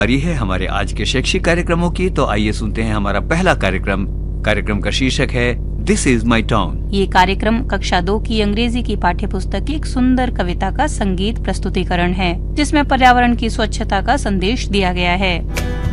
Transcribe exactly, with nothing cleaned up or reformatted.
ये है हमारे आज के शैक्षिक कार्यक्रमों की। तो आइए सुनते हैं हमारा पहला कार्यक्रम। कार्यक्रम का शीर्षक है दिस इज माई टाउन। ये कार्यक्रम कक्षा दो की अंग्रेजी की पाठ्य पुस्तक की एक सुंदर कविता का संगीत प्रस्तुतिकरण है, जिसमें पर्यावरण की स्वच्छता का संदेश दिया गया है।